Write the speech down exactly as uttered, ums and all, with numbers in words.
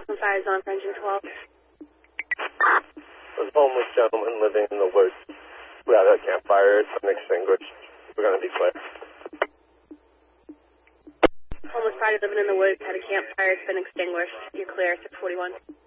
Fires on for engine twelve. There's a homeless gentleman living in the woods. We have a campfire. It's unextinguished. We're going to be clear. Homeless party living in the woods, had a campfire, it's been extinguished. You're clear, six forty-one.